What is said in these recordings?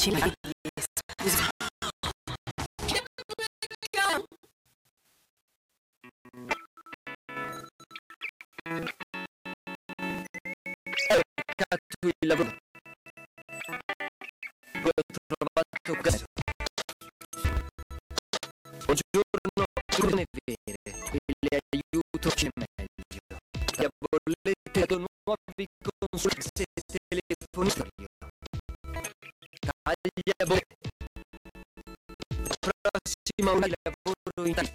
Cimeli, scusa. Cazzo il lavoro. Poi ho trovato questo. Buongiorno, turne vere. Le aiuto che meglio. Le bollette do nuovi consulti telefonici. Taglia bollette. Prossima ora di lavoro in Italia.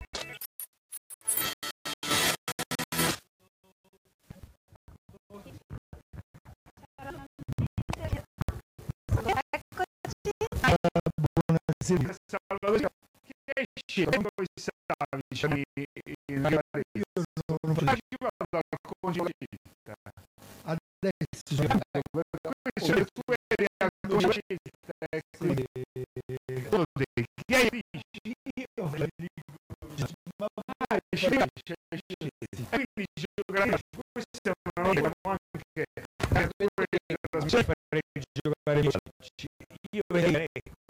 Buonasera. Salvatore, che esce? Come stavi? Io sono vado al concetto. Adesso questo è il tuo al concetto. Quindi chi hai dici? Io ve lo dico. Ma esce. Quindi giocare. Questa è una nota anche per trasmettere giocare io vedrei.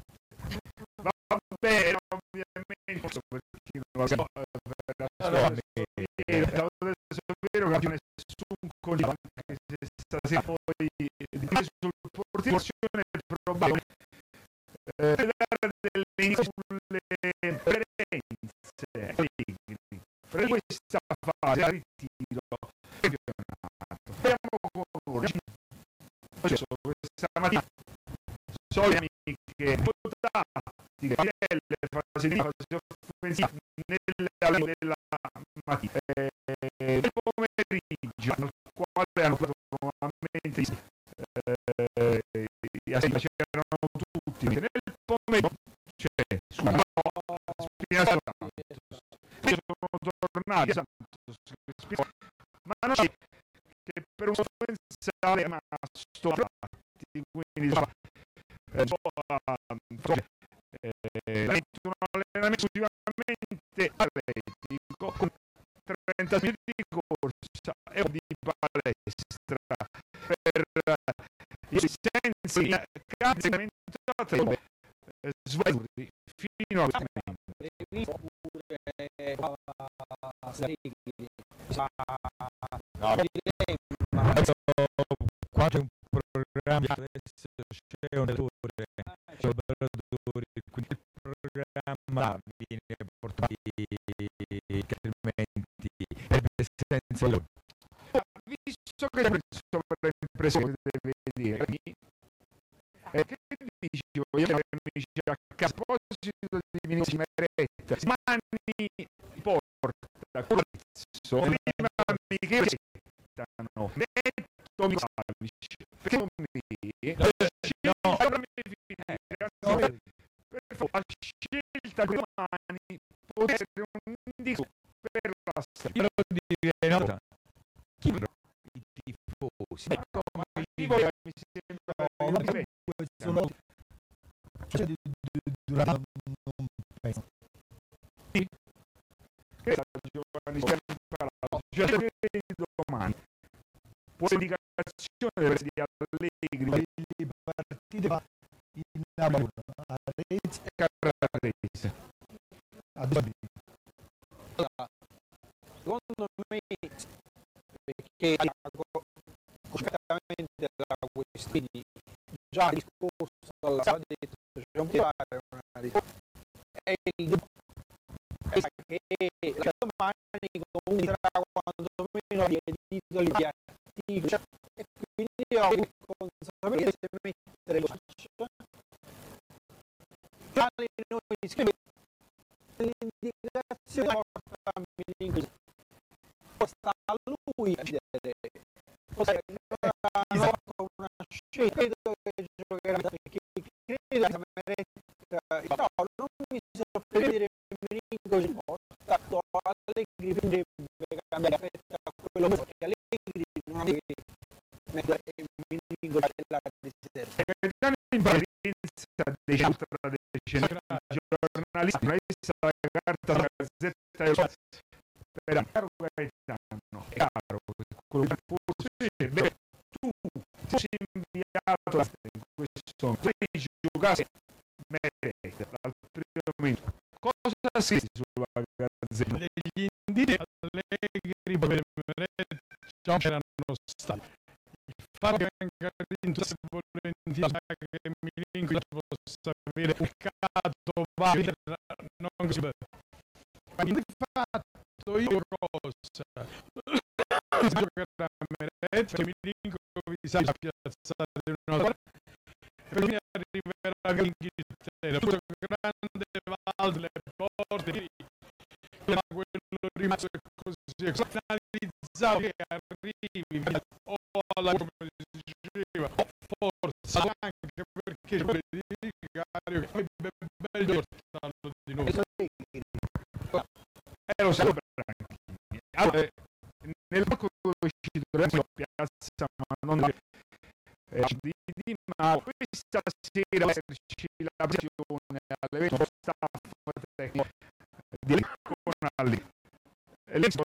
Vabbè, ovviamente perché non so, è vero che non è nessun consiglio, anche se stasera poi sul portiere probabile dare delle sulle preferenze per questa fase a ritiro campionato. Abbiamo con ora questa mattina solite amiche tattiche, fase offensiva nelle della mattina nel pomeriggio nel quale hanno fatto nuovamente c'erano tutti nel pomeriggio c'è sono tornati ma non è che per un offensale è rimasto quindi un allenamento esclusivamente atletico con 30 minuti di corsa e di palestra per i sensi cambiamento atletico svolti fino a quando un programma adesso c'è un quindi il programma viene portato altrimenti senza loro. Visto che sopra l'impressione deve dire che dici vogliamo amici a casa a proposito di Vinicius Meretta mani porta Corizzo prima che aspettano netto Misavic perché non mi la scelta domani può essere un indizio per la strada nota chi i tifosi come mi sembra durante un pezzo Giovanni domani può indicazione deve essere Allegri le partite in lavoro a Renzi e Carrarese secondo me perché completamente la questione già risposta alla detto c'è un fare una risposta è il che la domani comunque sarà quanto meno di titoli di articoli e quindi ho consapevolezza di mettere lo tale noi scriviamo l'indicazione porta in così sta a lui a decidere cosa è una scelta credo che giocherà perché credo che Meretta no non mi sorprende dire così porta Allegri quindi deve cambiare a quello che Allegri non deve mettere in la riserva in partenza dei giornalisti la carta della Gazzetta per caro Gaetano è chiaro quello che forse tu sei inviato in questo insomma, tu hai giocato merita al primo minuto. Cosa scrivi sulla Gazzetta? Degli indizi allegri per John erano stati. Il fatto che venga vinto se volentieri che Milinkovic possa avere un cato valido non si vede. Ma di fatto io cosa giocare a Meret che Milinkovic sa piazzare in una parte e poi arriverà in Inghilterra questo grande Valde le porte ma quello rimasto così finalizzato che arrivi o alla come si diceva forse anche perché c'è il vicario che poi bello portarlo di nuovo lo so allora, nel banco uscito piazza ma non di ma questa sera va esserci la pressione alle staff tecnico di Conalli e lì